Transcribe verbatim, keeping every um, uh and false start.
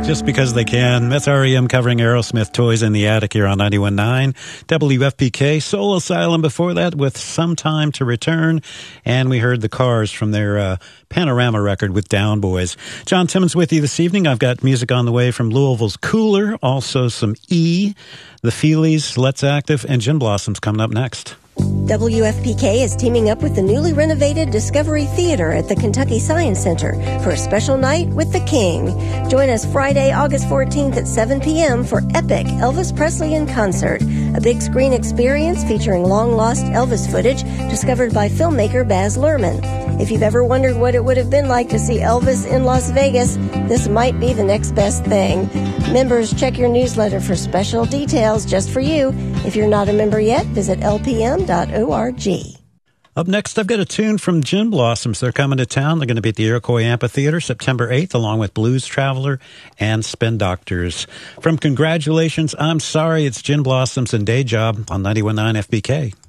Just because they can. That's R E M covering Aerosmith, Toys in the Attic here on ninety-one point nine W F P K. Soul Asylum before that with Some Time to Return. And we heard the Cars from their uh, Panorama record with Down Boys. John Timmons with you this evening. I've got music on the way from Louisville's Cooler, also some E, the Feelies, Let's Active, and Gin Blossoms coming up next. W F P K is teaming up with the newly renovated Discovery Theater at the Kentucky Science Center for a special night with the King. Join us Friday, August fourteenth at seven p.m. for Epic Elvis Presley in Concert, a big screen experience featuring long-lost Elvis footage discovered by filmmaker Baz Luhrmann. If you've ever wondered what it would have been like to see Elvis in Las Vegas, this might be the next best thing. Members, check your newsletter for special details just for you. If you're not a member yet, visit L P M dot org. Up next, I've got a tune from Gin Blossoms. They're coming to town. They're going to be at the Iroquois Amphitheater September eighth, along with Blues Traveler and Spin Doctors. From Congratulations, I'm Sorry, it's Gin Blossoms and Day Job on ninety-one point nine F B K.